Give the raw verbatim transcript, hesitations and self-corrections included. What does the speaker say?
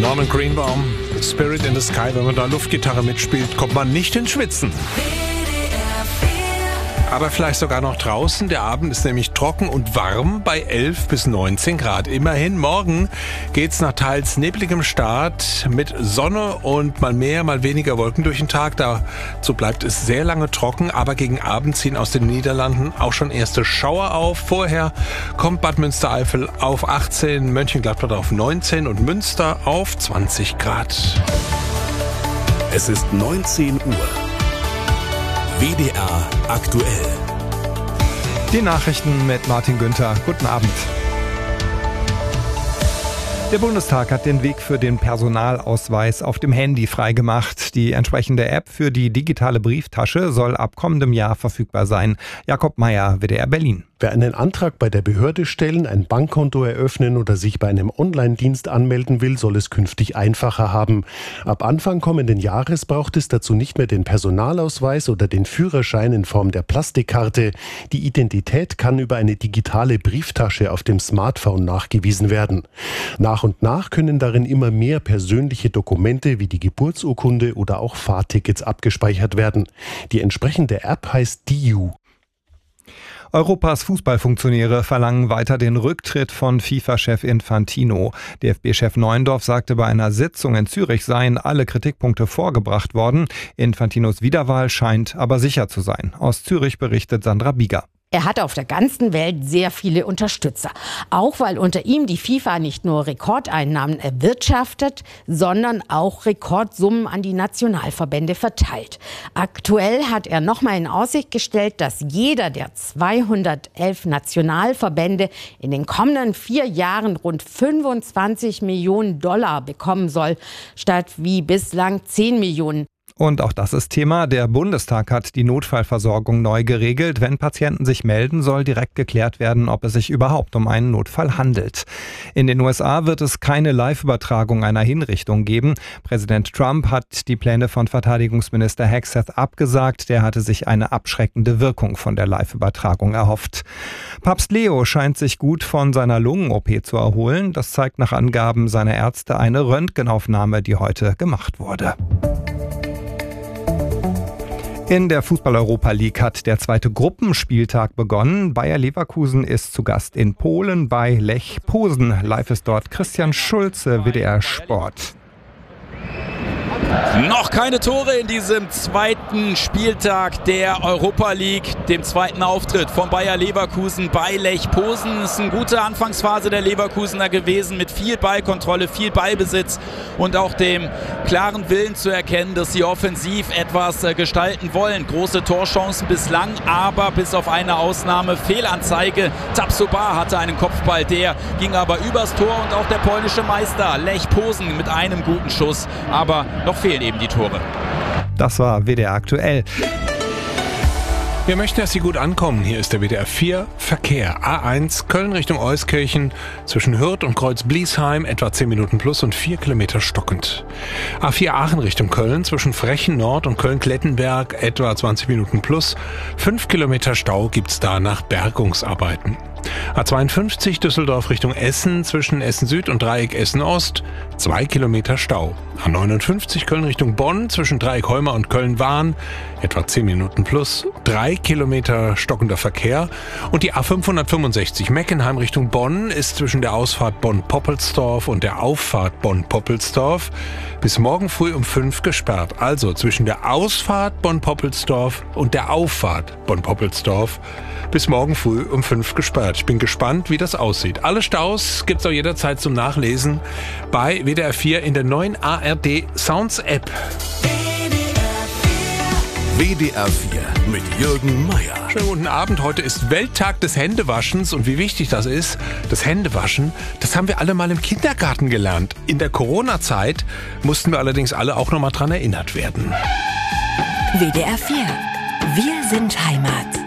Norman Greenbaum, Spirit in the Sky. Wenn man da Luftgitarre mitspielt, kommt man nicht ins Schwitzen. Aber vielleicht sogar noch draußen. Der Abend ist nämlich trocken und warm bei elf bis neunzehn Grad. Immerhin, morgen geht's nach teils nebligem Start mit Sonne und mal mehr, mal weniger Wolken durch den Tag. Dazu bleibt es sehr lange trocken, aber gegen Abend ziehen aus den Niederlanden auch schon erste Schauer auf. Vorher kommt Bad Münstereifel auf achtzehn, Mönchengladbach auf neunzehn und Münster auf zwanzig Grad. Es ist neunzehn Uhr. W D R aktuell. Die Nachrichten mit Martin Günther. Guten Abend. Der Bundestag hat den Weg für den Personalausweis auf dem Handy freigemacht. Die entsprechende App für die digitale Brieftasche soll ab kommendem Jahr verfügbar sein. Jakob Meyer, W D R Berlin. Wer einen Antrag bei der Behörde stellen, ein Bankkonto eröffnen oder sich bei einem Online-Dienst anmelden will, soll es künftig einfacher haben. Ab Anfang kommenden Jahres braucht es dazu nicht mehr den Personalausweis oder den Führerschein in Form der Plastikkarte. Die Identität kann über eine digitale Brieftasche auf dem Smartphone nachgewiesen werden. Nach und nach können darin immer mehr persönliche Dokumente wie die Geburtsurkunde oder auch Fahrtickets abgespeichert werden. Die entsprechende App heißt D I U. Europas Fußballfunktionäre verlangen weiter den Rücktritt von FIFA-Chef Infantino. D F B-Chef Neuendorf sagte, bei einer Sitzung in Zürich seien alle Kritikpunkte vorgebracht worden. Infantinos Wiederwahl scheint aber sicher zu sein. Aus Zürich berichtet Sandra Bieger. Er hat auf der ganzen Welt sehr viele Unterstützer. Auch weil unter ihm die FIFA nicht nur Rekordeinnahmen erwirtschaftet, sondern auch Rekordsummen an die Nationalverbände verteilt. Aktuell hat er nochmal in Aussicht gestellt, dass jeder der zweihundertelf Nationalverbände in den kommenden vier Jahren rund fünfundzwanzig Millionen Dollar bekommen soll, statt wie bislang zehn Millionen. Und auch das ist Thema. Der Bundestag hat die Notfallversorgung neu geregelt. Wenn Patienten sich melden, soll direkt geklärt werden, ob es sich überhaupt um einen Notfall handelt. In den U S A wird es keine Live-Übertragung einer Hinrichtung geben. Präsident Trump hat die Pläne von Verteidigungsminister Hegseth abgesagt. Der hatte sich eine abschreckende Wirkung von der Live-Übertragung erhofft. Papst Leo scheint sich gut von seiner Lungen-O P zu erholen. Das zeigt nach Angaben seiner Ärzte eine Röntgenaufnahme, die heute gemacht wurde. In der Fußball-Europa League hat der zweite Gruppenspieltag begonnen. Bayer Leverkusen ist zu Gast in Polen bei Lech Posen. Live ist dort Christian Schulze, W D R Sport. Noch keine Tore in diesem zweiten Spieltag der Europa League, dem zweiten Auftritt von Bayer Leverkusen bei Lech Posen. Es ist eine gute Anfangsphase der Leverkusener gewesen mit viel Ballkontrolle, viel Ballbesitz und auch dem klaren Willen zu erkennen, dass sie offensiv etwas gestalten wollen. Große Torchancen bislang, aber bis auf eine Ausnahme Fehlanzeige. Tapsoba hatte einen Kopfball, der ging aber übers Tor und auch der polnische Meister Lech Posen mit einem guten Schuss, aber noch fehlen eben die Tore. Das war W D R aktuell. Wir möchten, dass Sie gut ankommen. Hier ist der W D R vier Verkehr. A eins Köln Richtung Euskirchen zwischen Hürth und Kreuz-Bliesheim etwa zehn Minuten plus und vier Kilometer stockend. A vier Aachen Richtung Köln zwischen Frechen Nord und Köln-Klettenberg etwa zwanzig Minuten plus. fünf Kilometer Stau gibt's da nach Bergungsarbeiten. A zweiundfünfzig Düsseldorf Richtung Essen zwischen Essen Süd und Dreieck Essen Ost zwei Kilometer Stau. A neunundfünfzig Köln Richtung Bonn zwischen Dreieck Heuma und Köln-Wahn etwa zehn Minuten plus, drei Kilometer stockender Verkehr. Und die A fünfhundertfünfundsechzig Meckenheim Richtung Bonn ist zwischen der Ausfahrt Bonn-Poppelsdorf und der Auffahrt Bonn-Poppelsdorf bis morgen früh um fünf gesperrt. Also zwischen der Ausfahrt Bonn-Poppelsdorf und der Auffahrt Bonn-Poppelsdorf bis morgen früh um fünf gesperrt. Ich bin gespannt, wie das aussieht. Alle Staus gibt's auch jederzeit zum Nachlesen bei W D R vier in der neuen A R D Sounds App. W D R vier mit Jürgen Meyer. Schönen guten Abend. Heute ist Welttag des Händewaschens und wie wichtig das ist, das Händewaschen, das haben wir alle mal im Kindergarten gelernt. In der Corona-Zeit mussten wir allerdings alle auch noch mal dran erinnert werden. W D R vier. Wir sind Heimat.